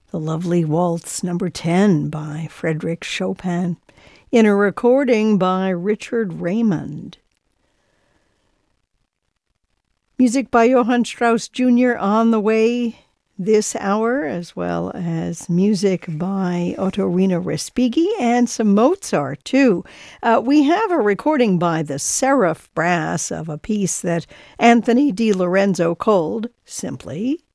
The lovely Waltz Number 10 by Frédéric Chopin, in a recording by Richard Raymond. Music by Johann Strauss Jr. on the way this hour, as well as music by Ottorino Respighi and some Mozart, too. We have a recording by the Seraph Brass of a piece that Anthony Di Lorenzo called, simply,